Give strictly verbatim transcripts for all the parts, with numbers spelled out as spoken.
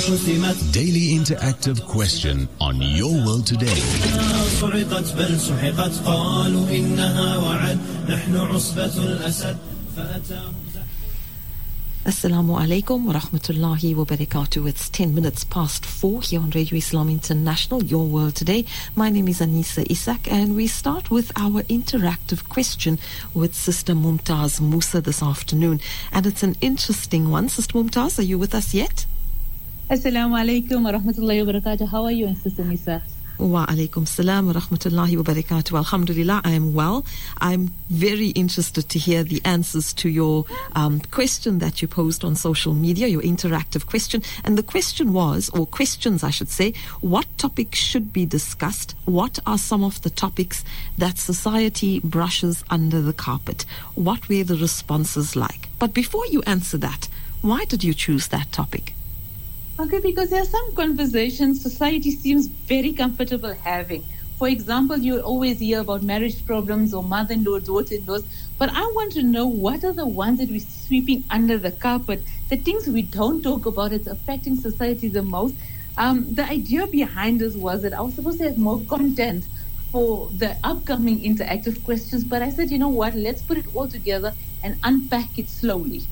Daily interactive question on Your World Today. Assalamu alaikum wa rahmatullahi wa barakatuh. It's ten minutes past four here on Radio Islam International, Your World Today. My name is Anisa Isak, and we start with our interactive question with Sister Mumtaz Musa this afternoon. And it's an interesting one. Sister Mumtaz, are you with us yet? Assalamu alaikum wa rahmatullahi wa barakatuh. How are you, and Sister Nisa? Wa alaikum salam wa rahmatullahi wa barakatuh. Alhamdulillah, I am well. I'm very interested to hear the answers to your um, question that you posed on social media, your interactive question. And the question was, or questions I should say, what topics should be discussed? What are some of the topics that society brushes under the carpet? What were the responses like? But before you answer that, why did you choose that topic? Okay, because there are some conversations society seems very comfortable having. For example, you always hear about marriage problems or mother-in-law, daughter-in-laws. But I want to know, what are the ones that we're sweeping under the carpet, the things we don't talk about, it's affecting society the most. Um, the idea behind this was that I was supposed to have more content for the upcoming interactive questions. But I said, you know what, let's put it all together and unpack it slowly.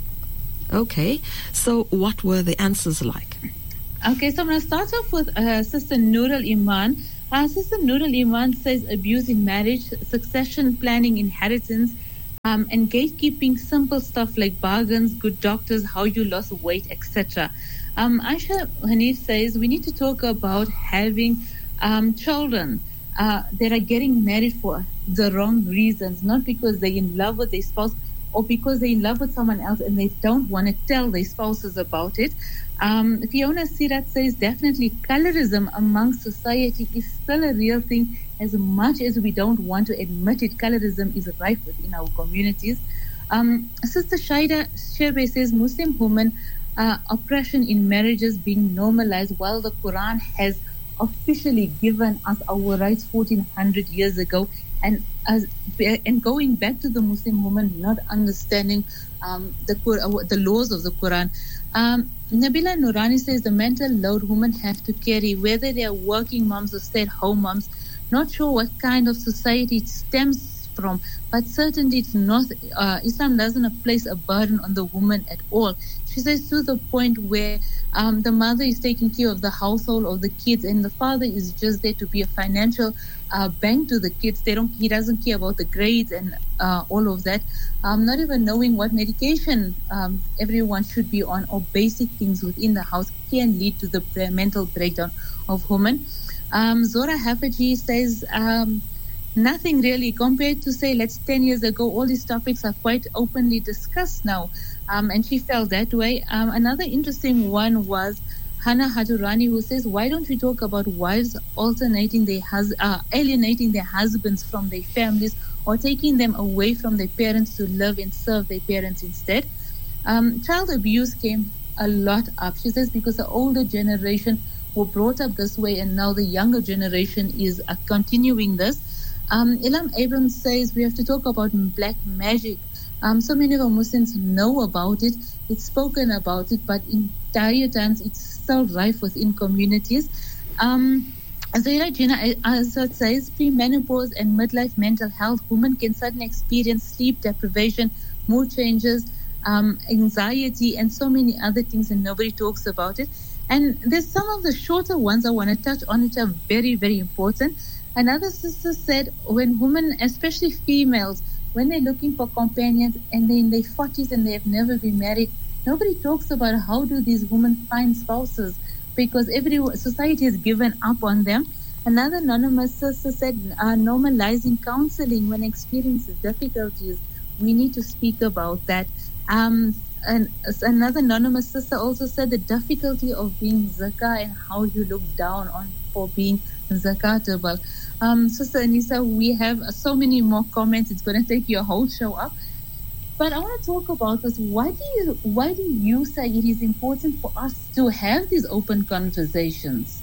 Okay, so what were the answers like? Okay, so I'm going to start off with uh, Sister Nurul Iman. Uh, Sister Nurul Iman says abuse in marriage, succession planning, inheritance, um, and gatekeeping, simple stuff like bargains, good doctors, how you lost weight, et cetera. Um, Aisha Hanif says we need to talk about having um, children uh, that are getting married for the wrong reasons, not because they're in love with their spouse, or because they're in love with someone else and they don't want to tell their spouses about it. Um, Fiona Sirat says definitely colorism among society is still a real thing. As much as we don't want to admit it, colorism is rife within our communities. Um, Sister Shaida Sherbe says Muslim women uh, oppression in marriages being normalized, while the Quran has officially given us our rights fourteen hundred years ago. And as, and going back to the Muslim woman not understanding um, the the laws of the Quran. Um, Nabila Nurani says the mental load women have to carry, whether they are working moms or stay-at-home moms. Not sure what kind of society it stems from, but certainly it's not. Uh, Islam doesn't place a burden on the woman at all. She says to the point where um, the mother is taking care of the household or the kids, and the father is just there to be a financial Uh, bank to the kids. They don't. He doesn't care about the grades and uh, all of that. Um, not even knowing what medication um, everyone should be on, or basic things within the house can lead to the mental breakdown of women. Um, Zora Hafaji says um, nothing really compared to say let's ten years ago. All these topics are quite openly discussed now, um, and she felt that way. Um, another interesting one was Hannah Hadurani, who says, why don't we talk about wives alternating their hus- uh, alienating their husbands from their families, or taking them away from their parents to live and serve their parents instead? Um, child abuse came a lot up. She says because the older generation were brought up this way, and now the younger generation is uh, continuing this. Um, Ilham Abrams says we have to talk about black magic. Um, so many of our Muslims know about it, it's spoken about it, but in dire times it's still rife within communities. Um, Zaira Gina Azad says pre-menopause and midlife mental health, women can suddenly experience sleep deprivation, mood changes, um, anxiety, and so many other things, and nobody talks about it. And there's some of the shorter ones I want to touch on, which are very, very important. Another sister said when women, especially females, when they're looking for companions and they're in their forties and they have never been married, nobody talks about how do these women find spouses, because every society has given up on them. Another anonymous sister said uh, normalizing counseling when experiencing difficulties. We need to speak about that. Um, and another anonymous sister also said the difficulty of being zakah and how you look down on for being zakatable. Um, Sister Anisa, we have so many more comments. It's going to take your whole show up. But I want to talk about this. Why do you, why do you say it is important for us to have these open conversations?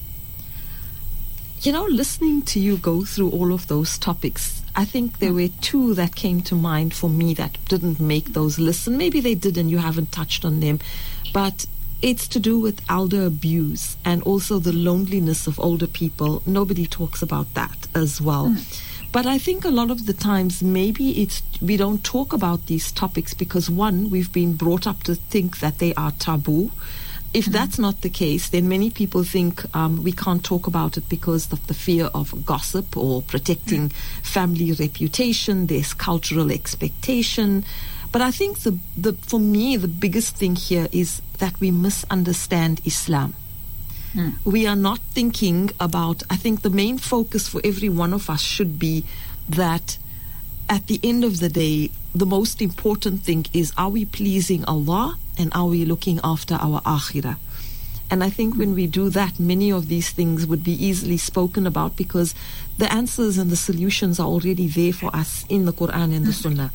You know, listening to you go through all of those topics, I think there were two that came to mind for me that didn't make those lists. And maybe they did and you haven't touched on them. But It's to do with elder abuse and also the loneliness of older people. Nobody talks about that as well. Mm. But I think a lot of the times maybe it's we don't talk about these topics because, one, we've been brought up to think that they are taboo. If mm-hmm. that's not the case, then many people think um, we can't talk about it because of the fear of gossip or protecting mm-hmm. family reputation. There's cultural expectation. But I think the, the for me, the biggest thing here is that we misunderstand Islam. Mm. We are not thinking about, I think the main focus for every one of us should be that at the end of the day, the most important thing is, are we pleasing Allah and are we looking after our akhirah? And I think mm. when we do that, many of these things would be easily spoken about because the answers and the solutions are already there for us in the Quran and the Sunnah.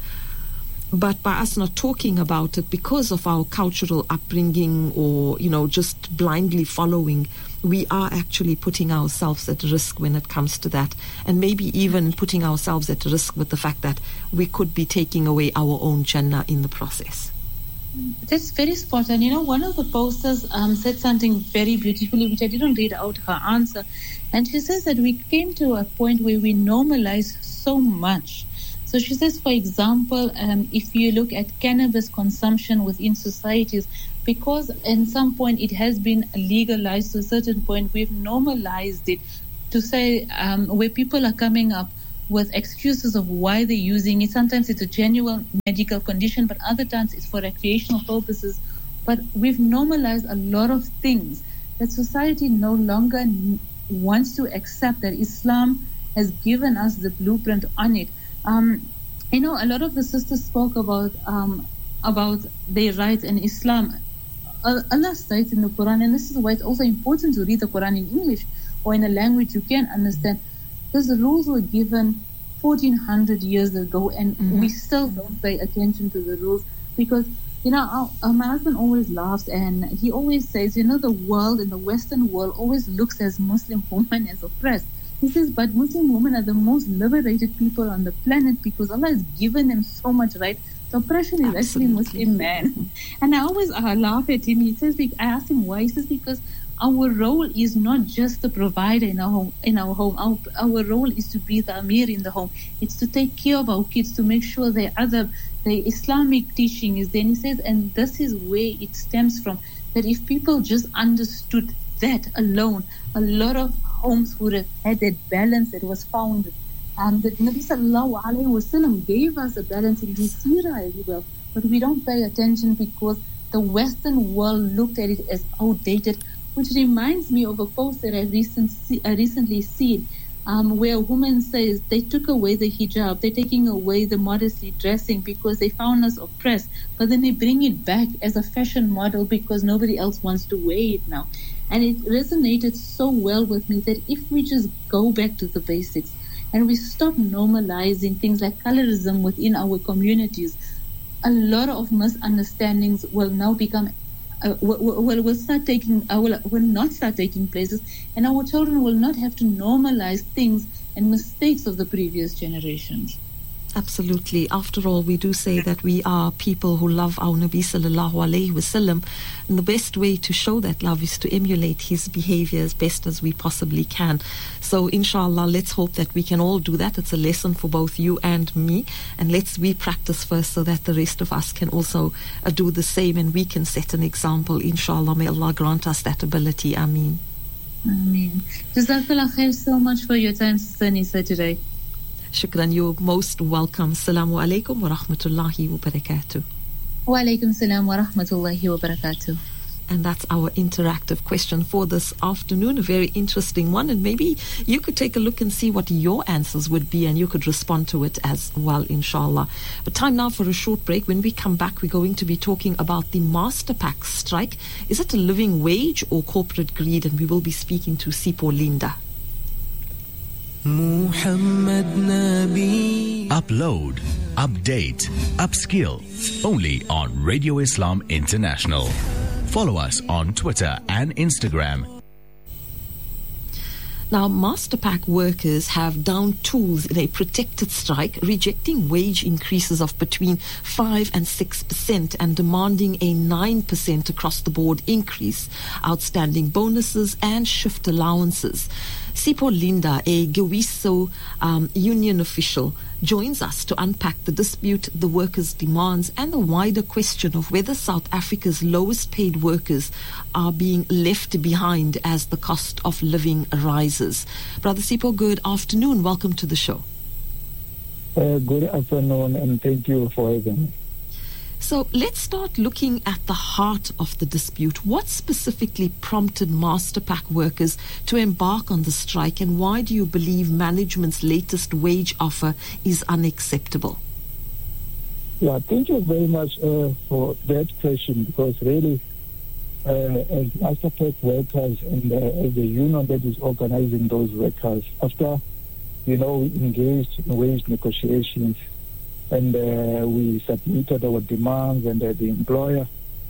But by us not talking about it because of our cultural upbringing or, you know, just blindly following, we are actually putting ourselves at risk when it comes to that. And maybe even putting ourselves at risk with the fact that we could be taking away our own Jannah in the process. That's very spot on. You know, one of the posters um, said something very beautifully, which I didn't read out her answer. And she says that we came to a point where we normalize so much. So she says, for example, um, if you look at cannabis consumption within societies, because at some point it has been legalized to a certain point, we've normalized it to say um, where people are coming up with excuses of why they're using it. Sometimes it's a genuine medical condition, but other times it's for recreational purposes. But we've normalized a lot of things that society no longer n- wants to accept, that Islam has given us the blueprint on it. Um, you know, a lot of the sisters spoke about um, about their rights in Islam. Uh, Allah states in the Quran, and this is why it's also important to read the Quran in English or in a language you can understand. Because the rules were given fourteen hundred years ago, and mm-hmm. we still don't pay attention to the rules. Because, you know, our, our, my husband always laughs, and he always says, you know, the world and the Western world always looks as Muslim women as oppressed. He says, but Muslim women are the most liberated people on the planet because Allah has given them so much right. The oppression is Absolutely. Actually Muslim man. And I always uh, laugh at him. He says, I asked him why. He says, because our role is not just the provider in our home. In our home, our, our role is to be the Amir in the home. It's to take care of our kids, to make sure their other, the Islamic teaching is there. And he says, and this is where it stems from, that if people just understood that alone, a lot of homes would have had that balance that was found. Um, that Nabi Sallallahu Alaihi Wasallam gave us a balance in his seerah as well. But we don't pay attention because the Western world looked at it as outdated, which reminds me of a post that I recent, uh, recently seen um, where a woman says they took away the hijab, they're taking away the modesty dressing because they found us oppressed, but then they bring it back as a fashion model because nobody else wants to wear it now. And it resonated so well with me that if we just go back to the basics and we stop normalizing things like colorism within our communities, a lot of misunderstandings will now become, uh, will, will, will start taking, uh, will, will not start taking places, and our children will not have to normalize things and mistakes of the previous generations. Absolutely. After all, we do say that we are people who love our Nabi Sallallahu Alaihi Wasallam, and the best way to show that love is to emulate his behavior as best as we possibly can. So inshallah, let's hope that we can all do that. It's a lesson for both you and me, and let's we practice first so that the rest of us can also uh, do the same and we can set an example. Inshallah, may Allah grant us that ability. Ameen. Ameen. Jazakallah khair so much for your time, Sister Nisa, today. Shukran, you're most welcome. Assalamu alaikum wa rahmatullahi wa barakatuh. Wa alaikum salam wa rahmatullahi wa barakatuh. And that's our interactive question for this afternoon, a very interesting one. And maybe you could take a look and see what your answers would be and you could respond to it as well, inshallah. But time now for a short break. When we come back, we're going to be talking about the Masterpack strike. Is it a living wage or corporate greed? And we will be speaking to Sipo Linda. Upload, update, upskill, only on Radio Islam International. Follow us on Twitter and Instagram. Now, Masterpack workers have downed tools in a protected strike, rejecting wage increases of between five and six percent and demanding a nine percent across the board increase, outstanding bonuses and shift allowances. Sipho Linda, a Gewiso um, union official, joins us to unpack the dispute, the workers' demands, and the wider question of whether South Africa's lowest paid workers are being left behind as the cost of living rises. Brother Sipho, good afternoon. Welcome to the show. Uh, good afternoon, and thank you for having me. So let's start looking at the heart of the dispute. What specifically prompted Masterpack workers to embark on the strike, and why do you believe management's latest wage offer is unacceptable? Yeah, thank you very much uh, for that question, because really, uh, as Masterpack workers and uh, as the union that is organizing those workers, after, you know, we engaged in wage negotiations, and uh, we submitted our demands, and uh, the employer,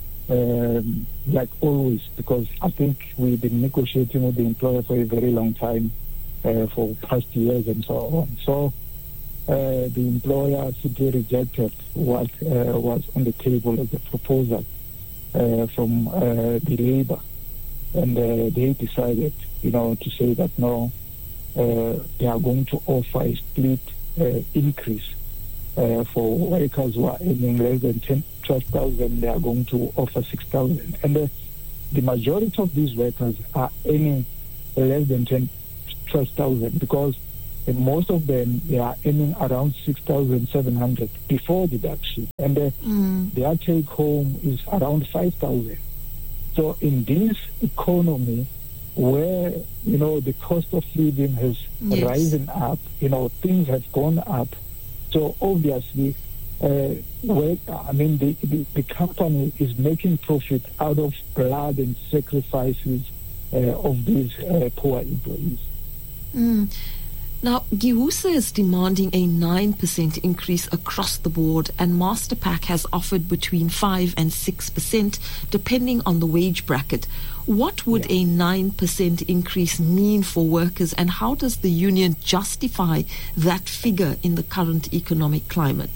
um, like always, because I think we've been negotiating with the employer for a very long time, uh, for past years and so on. So uh, the employer simply rejected what uh, was on the table as a proposal uh, from uh, the labor, and uh, they decided, you know, to say that no, uh, they are going to offer a split uh, increase. Uh, for workers who are earning less than ten, twelve thousand, they are going to offer six thousand. And uh, the majority of these workers are earning less than ten, twelve thousand, because uh, most of them, they are earning around six thousand seven hundred before deduction. And uh, mm. their take home is around five thousand. So in this economy, where, you know, the cost of living has yes. risen up, you know, things have gone up. So obviously, uh, where, I mean, the, the, the company is making profit out of blood and sacrifices uh, of these uh, poor employees. Mm. Now, Giwusa is demanding a nine percent increase across the board, and Masterpack has offered between five and six percent, depending on the wage bracket. What would yeah. a nine percent increase mean for workers, and how does the union justify that figure in the current economic climate?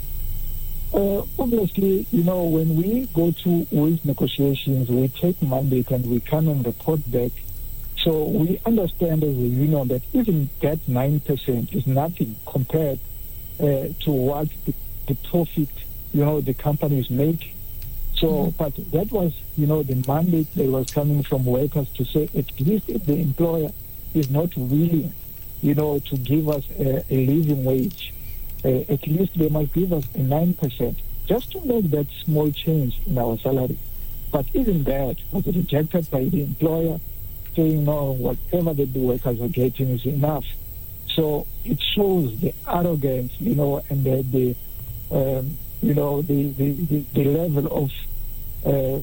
Uh, obviously, you know, when we go to wage negotiations, we take mandate and we come and report back. So we understand as a union that even that nine percent is nothing compared uh, to what the, the profit, you know, the company is making. So, mm-hmm. but that was, you know, the mandate that was coming from workers to say, at least if the employer is not willing, you know, to give us a, a living wage, uh, at least they must give us a nine percent, just to make that small change in our salary. But even that was rejected by the employer, saying, no, whatever the workers are getting is enough. So it shows the arrogance, you know, and the, the um, you know, the, the, the, the level of uh,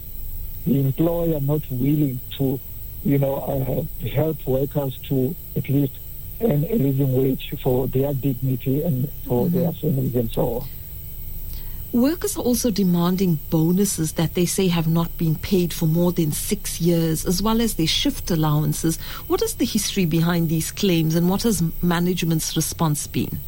the employer not willing to, you know, uh, help workers to at least earn a living wage for their dignity and for mm-hmm. their families and so on. Workers are also demanding bonuses that they say have not been paid for more than six years, as well as their shift allowances. What is the history behind these claims, and what has management's response been?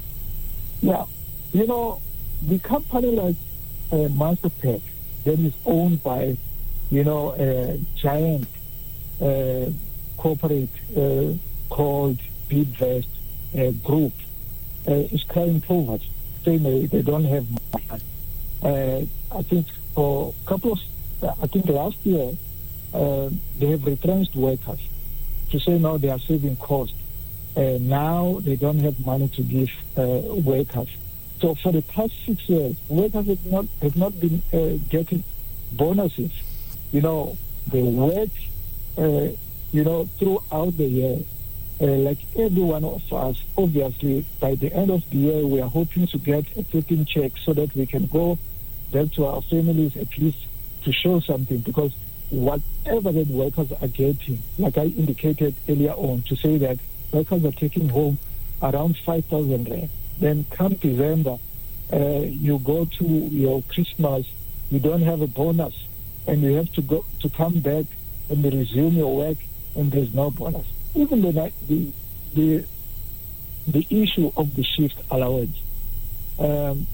Yeah, you know, the company like uh, Masterpack, that is owned by, you know, a giant uh, corporate uh, called Bidvest uh, Group, uh, is crying poverty. They, they don't have money. Uh, I think for a couple of, I think last year, uh, they have retrenched workers to say now they are saving cost. Uh, now they don't have money to give uh, workers. So for the past six years, workers have not have not been uh, getting bonuses. You know, they work, uh, you know, throughout the year. Uh, like every one of us, obviously, by the end of the year, we are hoping to get a fifteen check so that we can go back to our families at least to show something. Because whatever the workers are getting, like I indicated earlier on, to say that workers are taking home around five thousand rand. Then come December, uh, you go to your Christmas, you don't have a bonus, and you have to go to come back and resume your work, and there's no bonus. even the the the, the issue of the shift allowance. Um,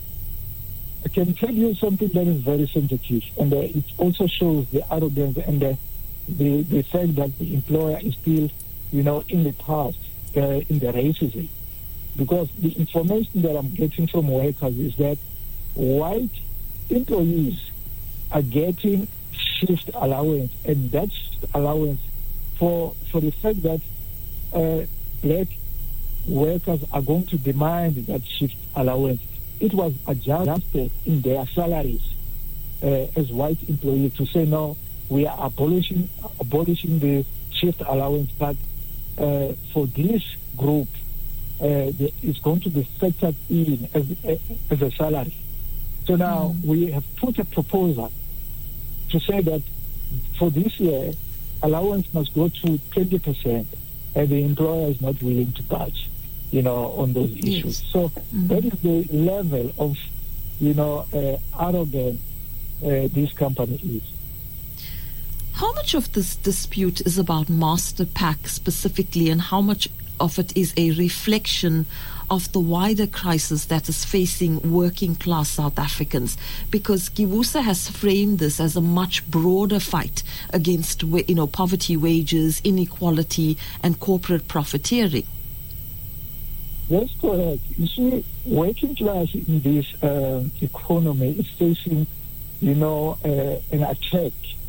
I can tell you something that is very sensitive, and uh, it also shows the arrogance and the, the the fact that the employer is still, you know, in the past, uh, in the racism. Because the information that I'm getting from workers is that white employees are getting shift allowance, and that shift allowance for for the fact that uh, black workers are going to demand that shift allowance. It was adjusted in their salaries uh, as white employees to say, no, we are abolishing abolishing the shift allowance, but uh, for this group, uh, the, it's going to be factored in as, as a salary. So now mm. we have put a proposal to say that for this year, allowance must go to twenty percent, and the employer is not willing to budge, you know, on those issues. Yes. So mm-hmm. that is the level of, you know, uh, arrogant uh, this company is. How much of this dispute is about Masterpack specifically, and how much of it is a reflection of the wider crisis that is facing working class South Africans? Because Giwusa has framed this as a much broader fight against, you know, poverty, wages, inequality, and corporate profiteering. That's correct. You see, working class in this uh, economy is facing, you know, uh, an attack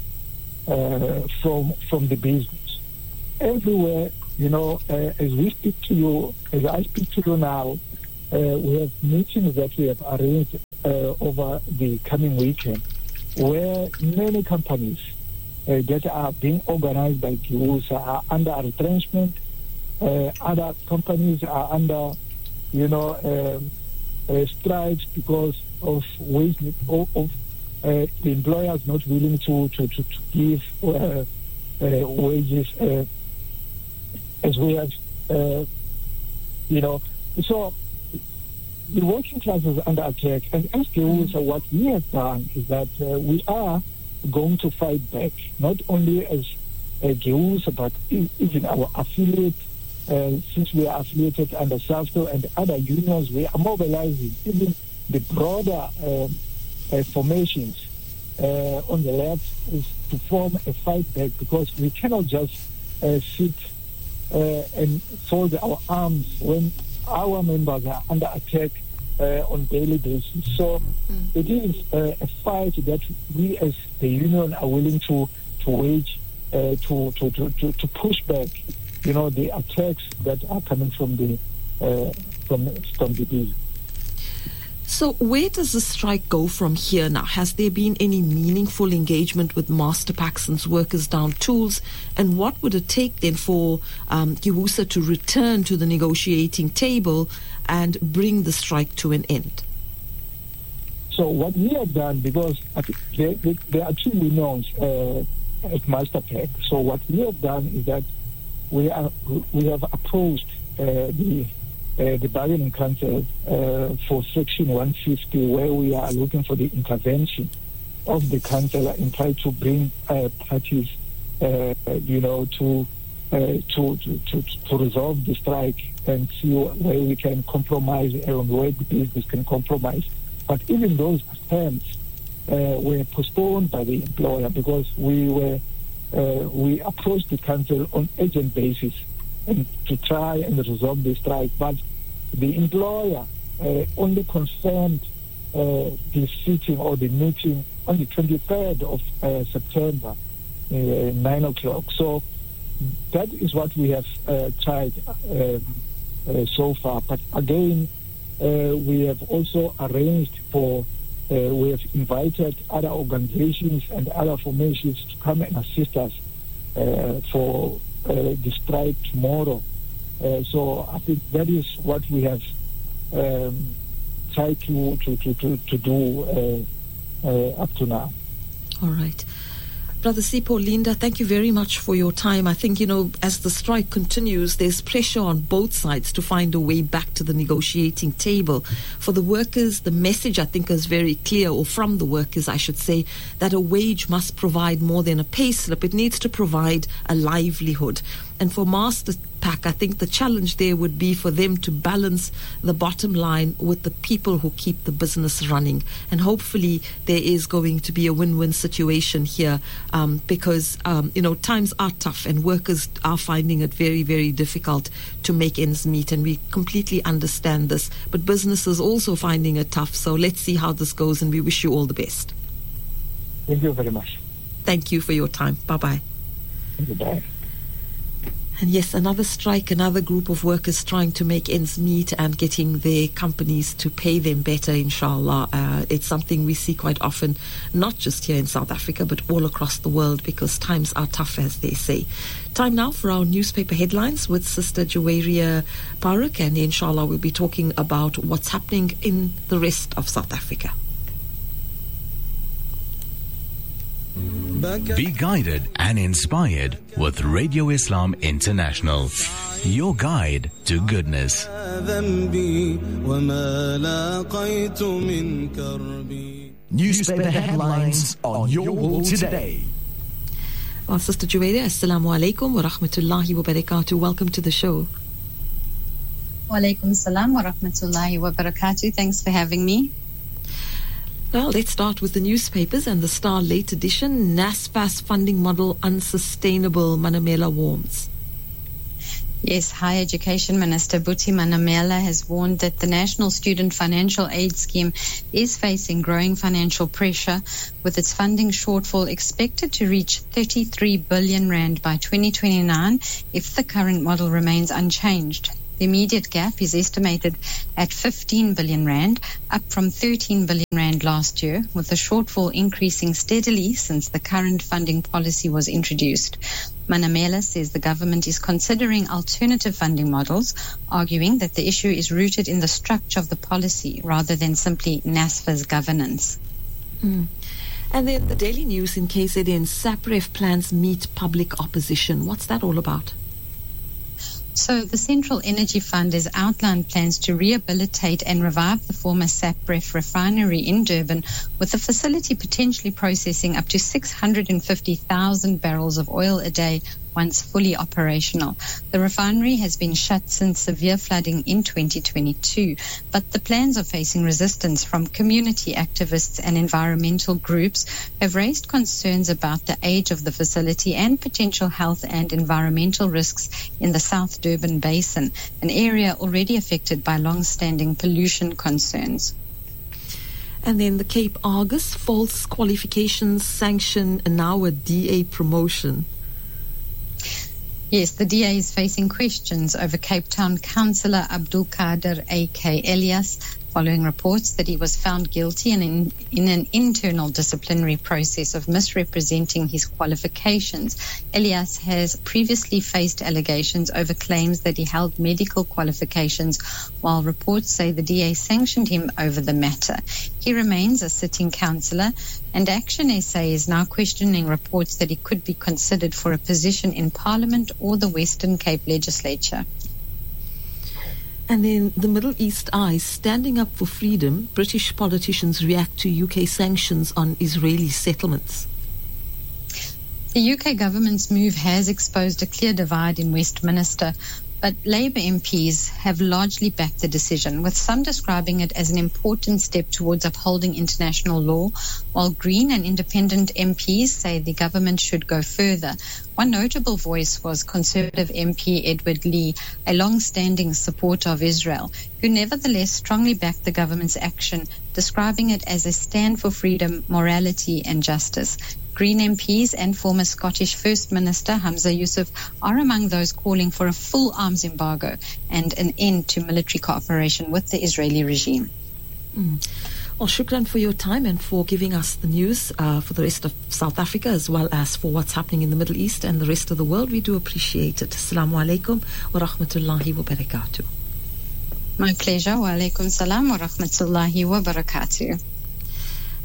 uh, from from the business. Everywhere, you know, uh, as we speak to you, as I speak to you now, uh, we have meetings that we have arranged uh, over the coming weekend, where many companies uh, that are being organized by Giwusa are under retrenchment. Uh, other companies are under, you know, um, uh, strikes because of wage of, of uh, the employers not willing to to, to, to give uh, uh, wages uh, as we have, uh, you know. So the working class is under attack, and as Giwusa, what we have done is that uh, we are going to fight back, not only as uh, Giwusa, but even our affiliate. Uh, since we are affiliated under SAFTO and other unions, we are mobilizing even the broader uh, uh, formations uh, on the left is to form a fight back, because we cannot just uh, sit uh, and fold our arms when our members are under attack uh, on daily basis. So mm. it is uh, a fight that we as the union are willing to, to wage, uh, to, to, to, to, to push back, you know, the attacks that are coming from the uh, from from the business. So where does the strike go from here now? Has there been any meaningful engagement with Masterpack since workers down tools? And what would it take then for um, Giwusa to return to the negotiating table and bring the strike to an end? So what we have done, because there, there are two unions uh, at Masterpack. So what we have done is that we are we have approached uh, the uh, the bargaining council uh, for section one fifty, where we are looking for the intervention of the council and try to bring uh, parties, uh, you know, to, uh, to to to to resolve the strike and see where we can compromise and where the business can compromise. But even those attempts uh, were postponed by the employer, because we were. Uh, we approached the council on urgent basis and to try and resolve the strike, but the employer uh, only confirmed uh, the sitting or the meeting on the twenty-third of uh, September, uh, nine o'clock. So that is what we have uh, tried uh, uh, so far. But again, uh, we have also arranged for Uh, we have invited other organizations and other formations to come and assist us uh, for uh, the strike tomorrow. Uh, so I think that is what we have um, tried to, to, to, to, to do uh, uh, up to now. All right. Brother Sipho, Linda, thank you very much for your time. I think, you know, as the strike continues, there's pressure on both sides to find a way back to the negotiating table. For the workers, the message, I think, is very clear, or from the workers, I should say, that a wage must provide more than a pay slip. It needs to provide a livelihood. And for Masterpack, I think the challenge there would be for them to balance the bottom line with the people who keep the business running. And hopefully there is going to be a win-win situation here um, because, um, you know, times are tough and workers are finding it very, very difficult to make ends meet. And we completely understand this. But businesses also finding it tough. So let's see how this goes, and we wish you all the best. Thank you very much. Thank you for your time. Bye-bye. Goodbye. And yes, another strike, another group of workers trying to make ends meet and getting their companies to pay them better, inshallah. Uh, it's something we see quite often, not just here in South Africa, but all across the world, because times are tough, as they say. Time now for our newspaper headlines with Sister Jowaria Paruk, and inshallah we'll be talking about what's happening in the rest of South Africa. Be guided and inspired with Radio Islam International, your guide to goodness. Newspaper headlines on your wall today. Well, Sister Jowaria, Assalamu alaikum wa rahmatullahi wa barakatuh. Welcome to the show. Wa alaikum salam wa rahmatullahi wa barakatuh. Thanks for having me. Well, let's start with the newspapers and the Star late edition. NASFAS funding model unsustainable, Manamela warns. Yes, Higher Education Minister Buti Manamela has warned that the National Student Financial Aid Scheme is facing growing financial pressure, with its funding shortfall expected to reach thirty-three billion rand by twenty twenty-nine if the current model remains unchanged. The immediate gap is estimated at fifteen billion rand, up from thirteen billion rand last year, with the shortfall increasing steadily since the current funding policy was introduced. Manamela says the government is considering alternative funding models, arguing that the issue is rooted in the structure of the policy rather than simply NASFA's governance. Mm. And then the Daily News in K Z N, SAPREF plans meet public opposition. What's that all about? So the Central Energy Fund has outlined plans to rehabilitate and revive the former SAPREF refinery in Durban, with the facility potentially processing up to six hundred fifty thousand barrels of oil a day once fully operational. The refinery has been shut since severe flooding in twenty twenty-two, but the plans are facing resistance from community activists and environmental groups who have raised concerns about the age of the facility and potential health and environmental risks in the South Durban Basin, an area already affected by long-standing pollution concerns. And then the Cape Argus, false qualifications sanction, and now a D A promotion. Yes, the D A is facing questions over Cape Town Councillor Abdul Kader A K Elias, following reports that he was found guilty in an, in an internal disciplinary process of misrepresenting his qualifications. Elias has previously faced allegations over claims that he held medical qualifications, while reports say the D A sanctioned him over the matter. He remains a sitting councillor, and Action S A is now questioning reports that he could be considered for a position in Parliament or the Western Cape Legislature. And then the Middle East Eye, standing up for freedom, British politicians react to U K sanctions on Israeli settlements. The U K government's move has exposed a clear divide in Westminster, but Labour M Ps have largely backed the decision, with some describing it as an important step towards upholding international law, while Green and Independent M Ps say the government should go further. One notable voice was Conservative M P Edward Lee, a long-standing supporter of Israel, who nevertheless strongly backed the government's action, describing it as a stand for freedom, morality and justice. Green M Ps and former Scottish First Minister Hamza Yusuf are among those calling for a full arms embargo and an end to military cooperation with the Israeli regime. Mm. Well, shukran for your time and for giving us the news uh, for the rest of South Africa, as well as for what's happening in the Middle East and the rest of the world. We do appreciate it. Assalamu alaikum wa rahmatullahi wa barakatuh. My pleasure. Wa alaikum salam wa rahmatullahi wa barakatuh.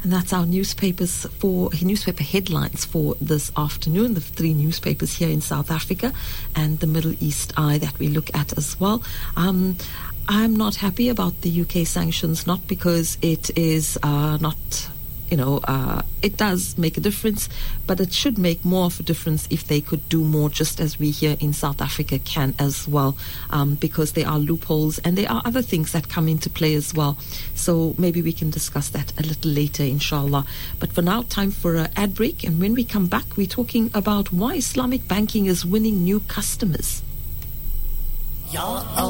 And that's our newspapers for newspaper headlines for this afternoon. The three newspapers here in South Africa and the Middle East Eye that we look at as well. Um, I'm not happy about the U K sanctions, not because it is uh, not, you know, uh, it does make a difference, but it should make more of a difference if they could do more, just as we here in South Africa can as well, um, because there are loopholes and there are other things that come into play as well. So maybe we can discuss that a little later, inshallah. But for now, time for an ad break. And when we come back, we're talking about why Islamic banking is winning new customers. Ya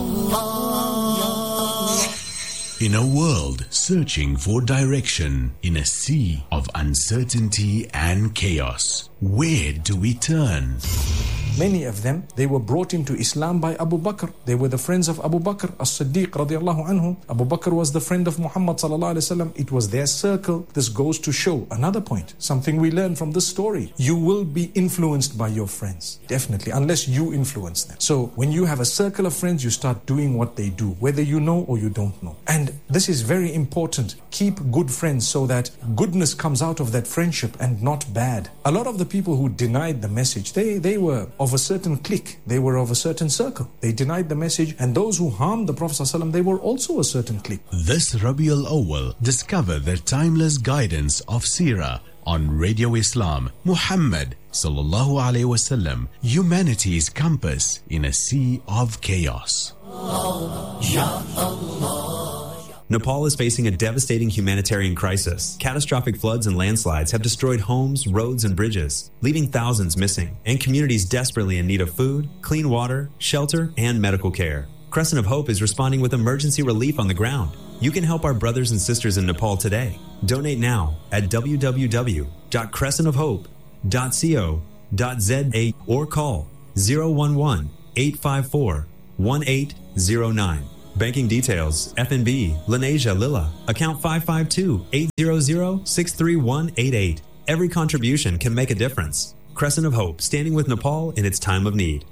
Allah. In a world searching for direction, in a sea of uncertainty and chaos, where do we turn? Many of them, they were brought into Islam by Abu Bakr. They were the friends of Abu Bakr as-Siddiq radiallahu anhu. Abu Bakr was the friend of Muhammad sallallahu alaihi wasallam. It was their circle. This goes to show another point, something we learn from this story. You will be influenced by your friends, definitely, unless you influence them. So when you have a circle of friends, you start doing what they do, whether you know or you don't know. And this is very important. Keep good friends so that goodness comes out of that friendship and not bad. A lot of the people who denied the message, they, they were of a certain clique, they were of a certain circle. They denied the message, and those who harmed the Prophet ﷺ, they were also a certain clique. This Rabiul Awwal, discover the timeless guidance of Seerah on Radio Islam. Muhammad sallallahu alaihi wasallam, humanity's compass in a sea of chaos. Ya Allah. Nepal is facing a devastating humanitarian crisis. Catastrophic floods and landslides have destroyed homes, roads, and bridges, leaving thousands missing, and communities desperately in need of food, clean water, shelter, and medical care. Crescent of Hope is responding with emergency relief on the ground. You can help our brothers and sisters in Nepal today. Donate now at w w w dot crescent of hope dot co dot z a or call zero one one, eight five four, one eight zero nine. Banking details, F N B, Lenasia Lilla, account five five two, eight zero zero, six three one eight eight. Every contribution can make a difference. Crescent of Hope, standing with Nepal in its time of need.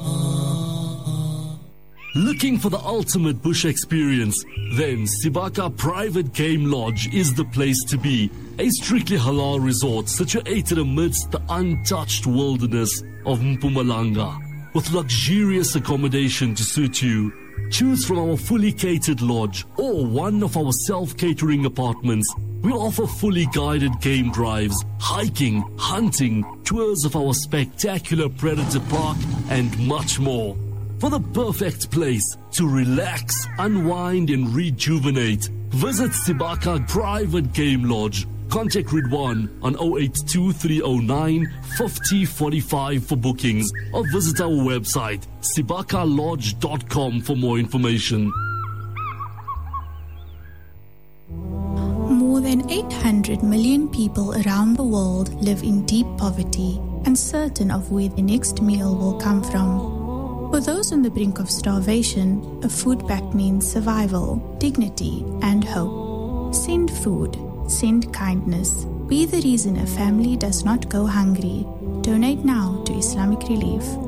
Looking for the ultimate bush experience? Then Sibaka Private Game Lodge is the place to be. A strictly halal resort situated amidst the untouched wilderness of Mpumalanga, with luxurious accommodation to suit you. Choose from our fully catered lodge or one of our self-catering apartments. We offer fully guided game drives, hiking, hunting, tours of our spectacular Predator Park, and much more. For the perfect place to relax, unwind, and rejuvenate, visit Sibaka Private Game Lodge. Contact Ridwan on zero eight two, three zero nine, five zero four five for bookings, or visit our website sibaka lodge dot com for more information. More than eight hundred million people around the world live in deep poverty, uncertain of where the next meal will come from. For those on the brink of starvation, a food pact means survival, dignity, and hope. Send food. Send kindness. Be the reason a family does not go hungry. Donate now to Islamic Relief.